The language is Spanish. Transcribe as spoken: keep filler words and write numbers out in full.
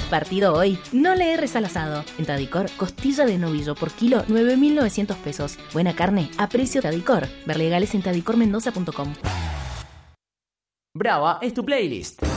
Partido hoy, no le erres al asado. En Tadicor, costilla de novillo por kilo, nueve mil novecientos pesos. Buena carne, a precio Tadicor. Ver legales en tadicor mendoza punto com. Brava es tu playlist.